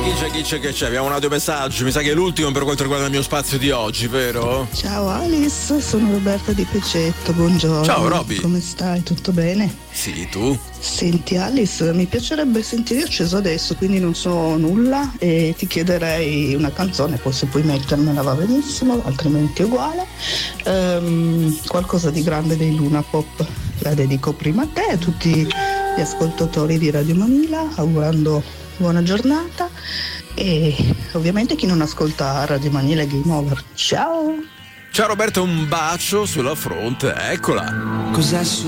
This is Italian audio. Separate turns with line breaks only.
Che c'è? Abbiamo un audiomessaggio, mi sa che è l'ultimo per quanto riguarda il mio spazio di oggi, vero?
Ciao Alice, sono Roberta di Pecetto, buongiorno.
Ciao Roby.
Come stai? Tutto bene?
Sì, tu?
Senti Alice, mi piacerebbe sentire, io ho acceso adesso quindi non so nulla e ti chiederei una canzone, poi se puoi mettermela va benissimo, altrimenti è uguale. Qualcosa di grande dei Luna Pop, la dedico prima a te e a tutti gli ascoltatori di Radio Manila, augurando buona giornata e ovviamente chi non ascolta Radio Manila è Game Over. Ciao!
Ciao Roberta, un bacio sulla fronte, eccola!
Cos'è